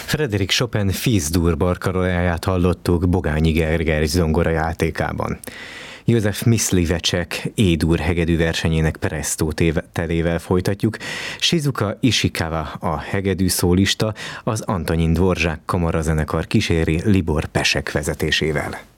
Frédéric Chopin Fils-dur barkarolóját hallottuk Bogányi Gergely zongora játékában. József Mysliveček E-dur hegedű versenyének Presto telével folytatjuk. Shizuka Ishikawa a hegedű szólista, az Antonin Dvorak kamarazenekar kíséri Libor Pesek vezetésével.